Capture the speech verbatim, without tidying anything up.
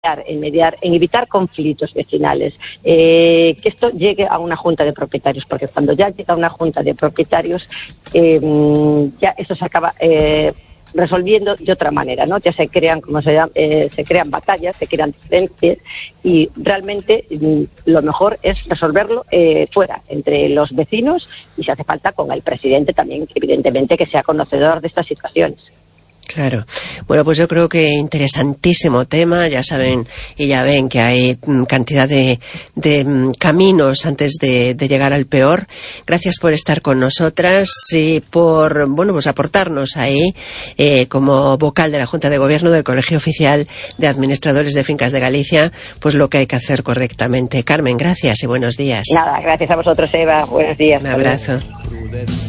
en mediar, en evitar conflictos vecinales, eh, que esto llegue a una junta de propietarios, porque cuando ya llega a una junta de propietarios, eh, ya eso se acaba eh, resolviendo de otra manera, ¿no? Ya se crean, como se llama, eh, se crean batallas, se crean diferencias, y realmente mm, lo mejor es resolverlo eh, fuera, entre los vecinos, y si hace falta con el presidente también, evidentemente, que sea conocedor de estas situaciones. Claro. Bueno, pues yo creo que interesantísimo tema. Ya saben y ya ven que hay cantidad de, de caminos antes de, de llegar al peor. Gracias por estar con nosotras y por, bueno, pues aportarnos ahí eh, como vocal de la Junta de Gobierno del Colegio Oficial de Administradores de Fincas de Galicia, pues lo que hay que hacer correctamente. Carmen, gracias y buenos días. Nada, gracias a vosotros, Eva. Buenos días. Un abrazo.